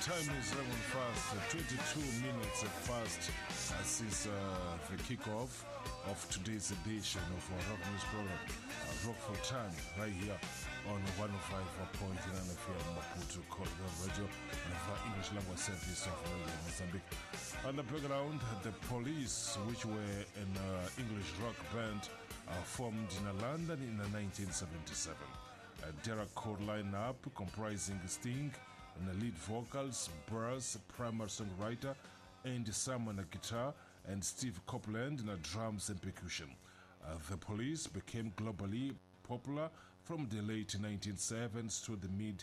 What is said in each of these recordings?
time is 11 fast, 22 minutes past since the kickoff of today's edition of our rock news program, Rock Full Time, right here on 105.9 FM Maputo Corridor Radio and the English language service of Radio Mozambique. On the background, the Police, which were an English rock band formed in London in 1977. There are core lineup comprising Sting and the lead vocals, Brass, primary songwriter, Andy Sam on the guitar, and Steve Copeland in the drums and percussion. The Police became globally popular from the late 1970s to the mid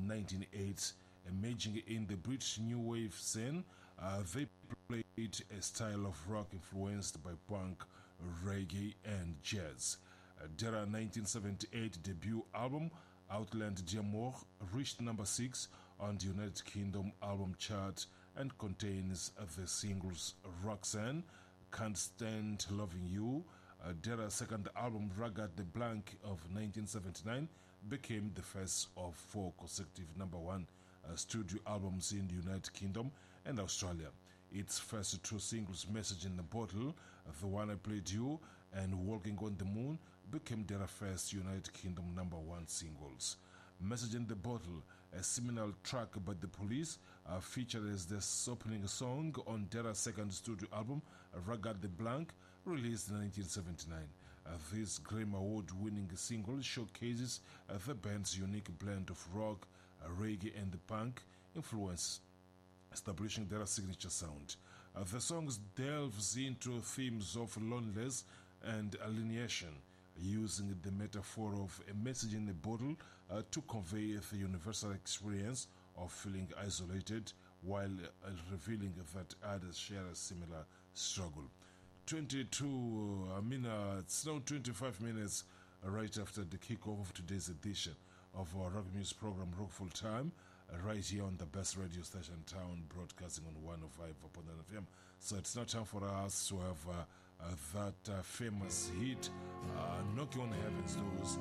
1980s, emerging in the British new wave scene. They played a style of rock influenced by punk, reggae, and jazz. Their 1978 debut album, Outland d'Amour, reached number 6 on the United Kingdom album chart and contains the singles Roxanne, Can't Stand Loving You. Their second album, Ragged the Blank of 1979, became the first of 4 consecutive number 1 studio albums in the United Kingdom and Australia. Its first 2 singles, Message in the Bottle, The One I Played You, and Walking on the Moon, became their first United Kingdom number 1 singles. Message in the Bottle, a seminal track by the Police, featured as the opening song on their second studio album, Ragged the Blank, released in 1979. This Grammy Award-winning single showcases the band's unique blend of rock, reggae, and punk influence, establishing their signature sound. The song delves into themes of loneliness and alienation, using the metaphor of a message in a bottle to convey the universal experience of feeling isolated while revealing that others share a similar struggle. 22 minutes, now 25 minutes right after the kickoff of today's edition of our rock news program, Rock Full Time, right here on the best radio station in town, broadcasting on 105.9 FM. So it's now time for us to have that famous hit, Knocking on Heaven's Doors,